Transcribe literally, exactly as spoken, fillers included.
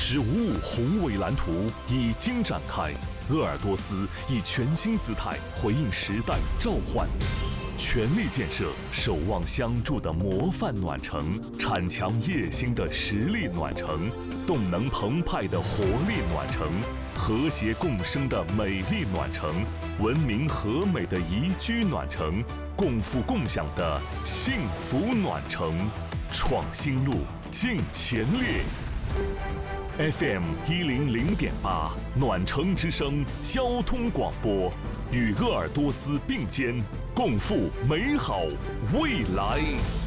十五五宏伟蓝图已经展开，鄂尔多斯以全新姿态回应时代召唤，全力建设守望相助的模范暖城，铲强业兴的实力暖城，动能澎湃的活力暖城，和谐共生的美丽暖城，文明和美的宜居暖城，共富共享的幸福暖城。创新路，尽前列。F M 一零零点八，暖城之声交通广播，与鄂尔多斯并肩，共赴美好未来。